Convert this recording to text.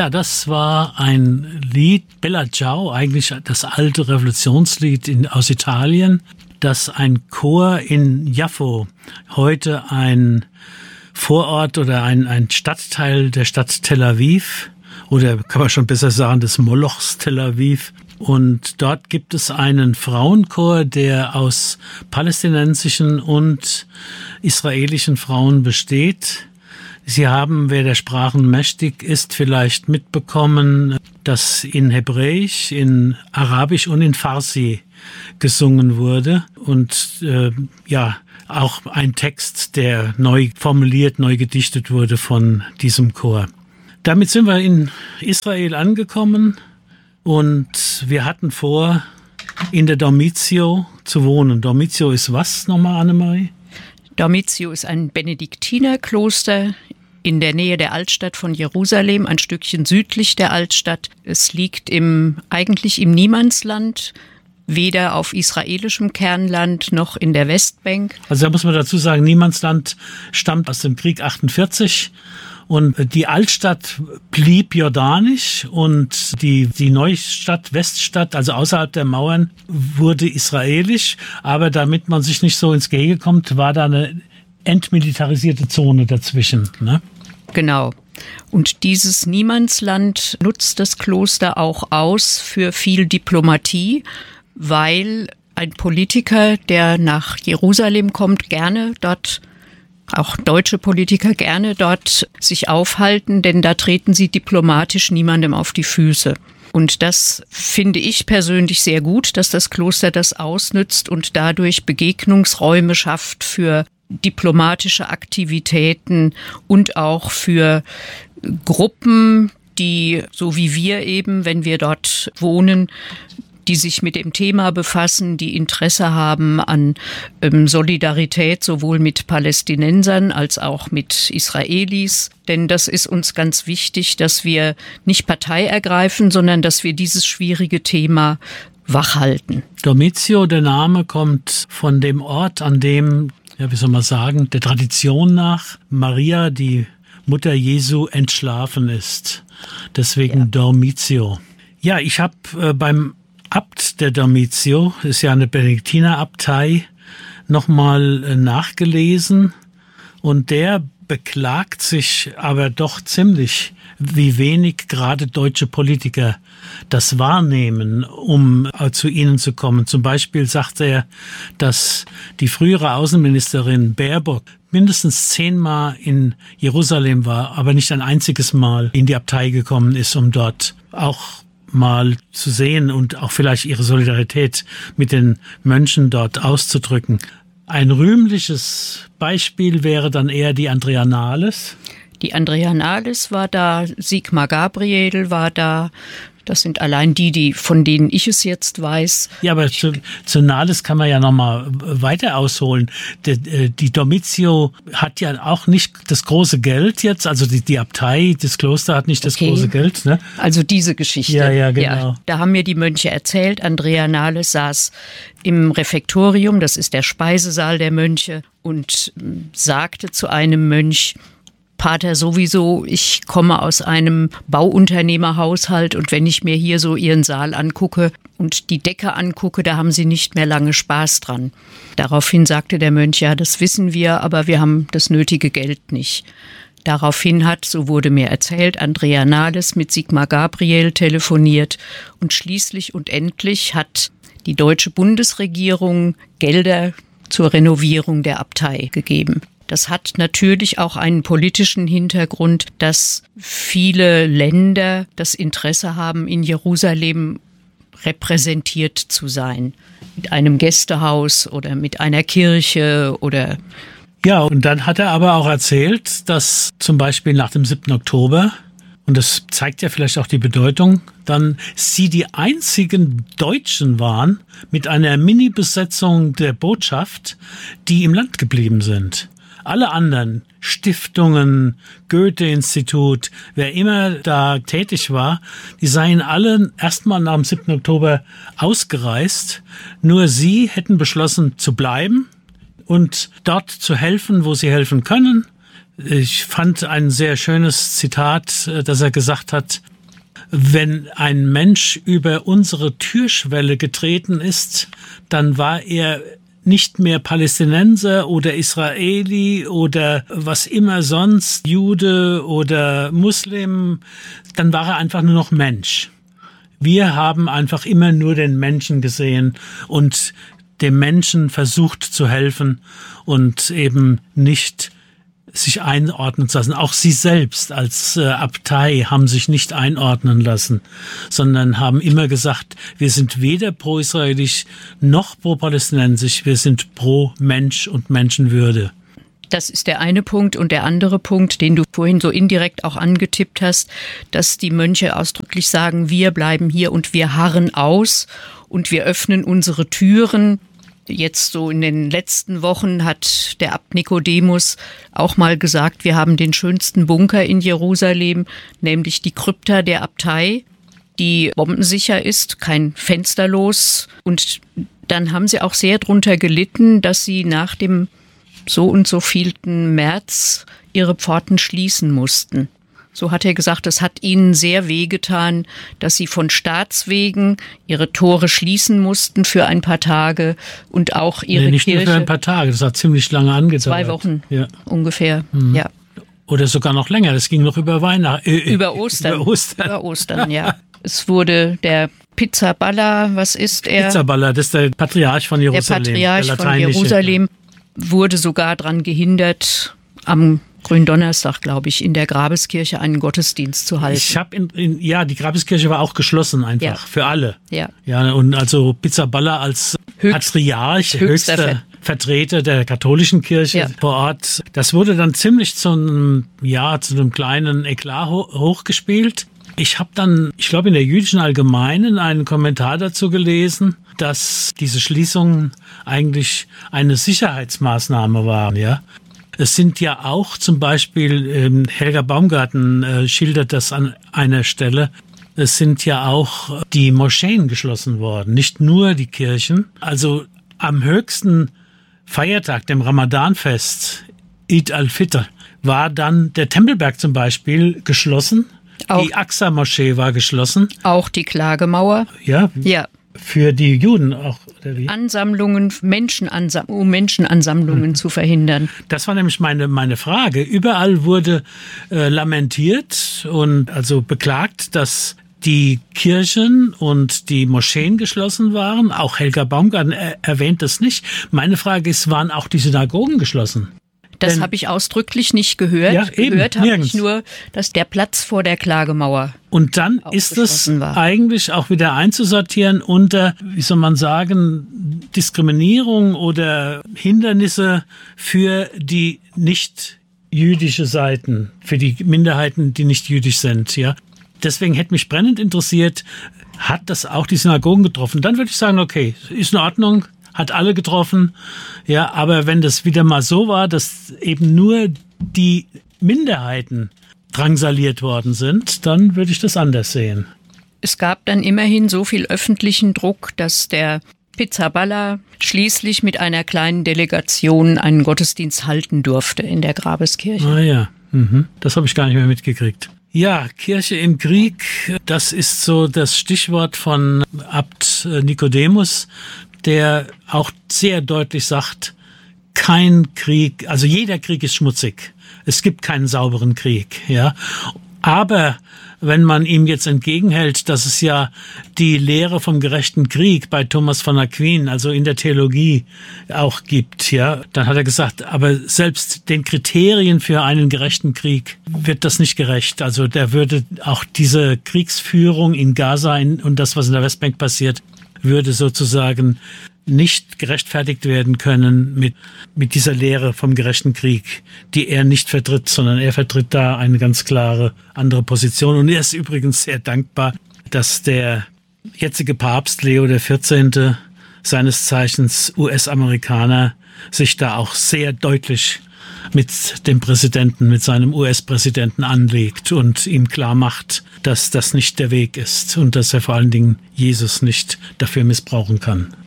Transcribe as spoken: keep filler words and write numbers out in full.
Ja, das war ein Lied, Bella Ciao, eigentlich das alte Revolutionslied in, aus Italien, das ein Chor in Jaffo, heute ein Vorort oder ein, ein Stadtteil der Stadt Tel Aviv, oder kann man schon besser sagen, des Molochs Tel Aviv. Und dort gibt es einen Frauenchor, der aus palästinensischen und israelischen Frauen besteht. Sie haben, wer der Sprachen mächtig ist, vielleicht mitbekommen, dass in Hebräisch, in Arabisch und in Farsi gesungen wurde. Und äh, ja, auch ein Text, der neu formuliert, neu gedichtet wurde von diesem Chor. Damit sind wir in Israel angekommen. Und wir hatten vor, in der Dormitio zu wohnen. Dormitio ist was nochmal, Annemarie? Dormitio ist ein Benediktinerkloster in der Nähe der Altstadt von Jerusalem, ein Stückchen südlich der Altstadt. Es liegt im, eigentlich im Niemandsland, weder auf israelischem Kernland noch in der Westbank. Also da muss man dazu sagen, Niemandsland stammt aus dem Krieg achtundvierzig. Und die Altstadt blieb jordanisch und die, die Neustadt, Weststadt, also außerhalb der Mauern, wurde israelisch. Aber damit man sich nicht so ins Gehege kommt, war da eine entmilitarisierte Zone dazwischen, ne? Genau. Und dieses Niemandsland nutzt das Kloster auch aus für viel Diplomatie, weil ein Politiker, der nach Jerusalem kommt, gerne dort auch deutsche Politiker gerne dort sich aufhalten, denn da treten sie diplomatisch niemandem auf die Füße. Und das finde ich persönlich sehr gut, dass das Kloster das ausnützt und dadurch Begegnungsräume schafft für diplomatische Aktivitäten und auch für Gruppen, die, so wie wir eben, wenn wir dort wohnen, die sich mit dem Thema befassen, die Interesse haben an ähm, Solidarität sowohl mit Palästinensern als auch mit Israelis. Denn das ist uns ganz wichtig, dass wir nicht Partei ergreifen, sondern dass wir dieses schwierige Thema wachhalten. Dormitio, der Name kommt von dem Ort, an dem, ja, wie soll man sagen, der Tradition nach Maria, die Mutter Jesu, entschlafen ist. Deswegen ja. Dormitio. Ja, ich habe äh, beim Abt der Dormitio, ist ja eine Benediktinerabtei, nochmal nachgelesen und der beklagt sich aber doch ziemlich, wie wenig gerade deutsche Politiker das wahrnehmen, um zu ihnen zu kommen. Zum Beispiel sagt er, dass die frühere Außenministerin Baerbock mindestens zehnmal in Jerusalem war, aber nicht ein einziges Mal in die Abtei gekommen ist, um dort auch mal zu sehen und auch vielleicht ihre Solidarität mit den Mönchen dort auszudrücken. Ein rühmliches Beispiel wäre dann eher die Andreanales. Die Andreanales war da, Sigmar Gabriel war da. Das sind allein die, die von denen ich es jetzt weiß. Ja, aber zu, zu Nales kann man ja noch mal weiter ausholen. Die, die Dormitio hat ja auch nicht das große Geld jetzt, also die, die Abtei, das Kloster hat nicht das okay. große Geld, ne? Also diese Geschichte. Ja, ja, genau. Ja, da haben mir die Mönche erzählt, Andrea Nales saß im Refektorium, das ist der Speisesaal der Mönche, und sagte zu einem Mönch: Pater, sowieso, ich komme aus einem Bauunternehmerhaushalt und wenn ich mir hier so Ihren Saal angucke und die Decke angucke, da haben Sie nicht mehr lange Spaß dran. Daraufhin sagte der Mönch: Ja, das wissen wir, aber wir haben das nötige Geld nicht. Daraufhin hat, so wurde mir erzählt, Andrea Nales mit Sigmar Gabriel telefoniert und schließlich und endlich hat die deutsche Bundesregierung Gelder zur Renovierung der Abtei gegeben. Das hat natürlich auch einen politischen Hintergrund, dass viele Länder das Interesse haben, in Jerusalem repräsentiert zu sein. Mit einem Gästehaus oder mit einer Kirche oder... Ja, und dann hat er aber auch erzählt, dass zum Beispiel nach dem siebten Oktober, und das zeigt ja vielleicht auch die Bedeutung, dann sie die einzigen Deutschen waren mit einer Mini-Besetzung der Botschaft, die im Land geblieben sind. Alle anderen, Stiftungen, Goethe-Institut, wer immer da tätig war, die seien alle erstmal nach dem siebten Oktober ausgereist. Nur sie hätten beschlossen zu bleiben und dort zu helfen, wo sie helfen können. Ich fand ein sehr schönes Zitat, dass er gesagt hat: wenn ein Mensch über unsere Türschwelle getreten ist, dann war er nicht mehr Palästinenser oder Israeli oder was immer sonst, Jude oder Muslim, dann war er einfach nur noch Mensch. Wir haben einfach immer nur den Menschen gesehen und dem Menschen versucht zu helfen und eben nicht sich einordnen zu lassen. Auch sie selbst als äh, Abtei haben sich nicht einordnen lassen, sondern haben immer gesagt, wir sind weder pro-israelisch noch pro-palästinensisch, wir sind pro Mensch und Menschenwürde. Das ist der eine Punkt. Und der andere Punkt, den du vorhin so indirekt auch angetippt hast, dass die Mönche ausdrücklich sagen, wir bleiben hier und wir harren aus und wir öffnen unsere Türen. Jetzt so in den letzten Wochen hat der Abt Nikodemus auch mal gesagt, wir haben den schönsten Bunker in Jerusalem, nämlich die Krypta der Abtei, die bombensicher ist, kein Fenster los. Und dann haben sie auch sehr drunter gelitten, dass sie nach dem so und so vielten März ihre Pforten schließen mussten. So hat er gesagt, es hat ihnen sehr wehgetan, dass sie von Staatswegen ihre Tore schließen mussten für ein paar Tage und auch ihre nee, nicht Kirche. Nicht nur für ein paar Tage, das hat ziemlich lange angedauert. Zwei Wochen ja. ungefähr, mhm. ja. Oder sogar noch länger, das ging noch über Weihnachten. Äh, über Ostern. Über Ostern, über Ostern ja. Es wurde der Pizzaballa, was ist er? Pizzaballa, das ist der Patriarch von Jerusalem. Der Patriarch der von Jerusalem wurde sogar daran gehindert, am Gründonnerstag, glaube ich, in der Grabeskirche einen Gottesdienst zu halten. Ich habe in, in ja, die Grabeskirche war auch geschlossen einfach ja. für alle. Ja. Ja, und also Pizzaballa als Höchst, Patriarch, höchster, höchster Vertreter der katholischen Kirche ja. vor Ort. Das wurde dann ziemlich zu einem ja, zu einem kleinen Eklat ho- hochgespielt. Ich habe dann, ich glaube in der Jüdischen Allgemeinen einen Kommentar dazu gelesen, dass diese Schließungen eigentlich eine Sicherheitsmaßnahme waren, ja. Es sind ja auch zum Beispiel, ähm, Helga Baumgarten äh, schildert das an einer Stelle, es sind ja auch die Moscheen geschlossen worden, nicht nur die Kirchen. Also am höchsten Feiertag, dem Ramadanfest, Eid al-Fitr, war dann der Tempelberg zum Beispiel geschlossen. Auch die Aqsa-Moschee war geschlossen. Auch die Klagemauer. Ja, ja. Für die Juden auch. Oder wie? Ansammlungen, Menschenansam- um Menschenansammlungen mhm. zu verhindern. Das war nämlich meine, meine Frage. Überall wurde äh, lamentiert und also beklagt, dass die Kirchen und die Moscheen geschlossen waren. Auch Helga Baumgarten er- erwähnt das nicht. Meine Frage ist, waren auch die Synagogen geschlossen? Das habe ich ausdrücklich nicht gehört. Ja, eben, gehört habe ich nur, dass der Platz vor der Klagemauer. Und dann ist es war. eigentlich auch wieder einzusortieren unter, wie soll man sagen, Diskriminierung oder Hindernisse für die nicht jüdische Seiten, für die Minderheiten, die nicht jüdisch sind. Ja, deswegen hätte mich brennend interessiert, hat das auch die Synagogen getroffen? Dann würde ich sagen, okay, ist in Ordnung. Hat alle getroffen, ja, aber wenn das wieder mal so war, dass eben nur die Minderheiten drangsaliert worden sind, dann würde ich das anders sehen. Es gab dann immerhin so viel öffentlichen Druck, dass der Pizzaballa schließlich mit einer kleinen Delegation einen Gottesdienst halten durfte in der Grabeskirche. Ah ja, mhm. Das habe ich gar nicht mehr mitgekriegt. Ja, Kirche im Krieg, das ist so das Stichwort von Abt Nikodemus, der auch sehr deutlich sagt, kein Krieg, also jeder Krieg ist schmutzig. Es gibt keinen sauberen Krieg, ja. Aber wenn man ihm jetzt entgegenhält, dass es ja die Lehre vom gerechten Krieg bei Thomas von Aquin, also in der Theologie auch gibt, ja, dann hat er gesagt, aber selbst den Kriterien für einen gerechten Krieg wird das nicht gerecht. Also der würde auch diese Kriegsführung in Gaza und das, was in der Westbank passiert, würde sozusagen nicht gerechtfertigt werden können mit, mit dieser Lehre vom gerechten Krieg, die er nicht vertritt, sondern er vertritt da eine ganz klare andere Position. Und er ist übrigens sehr dankbar, dass der jetzige Papst Leo der vierzehnte, seines Zeichens U S-Amerikaner, sich da auch sehr deutlich mit dem Präsidenten, mit seinem U S-Präsidenten anlegt und ihm klar macht, dass das nicht der Weg ist und dass er vor allen Dingen Jesus nicht dafür missbrauchen kann.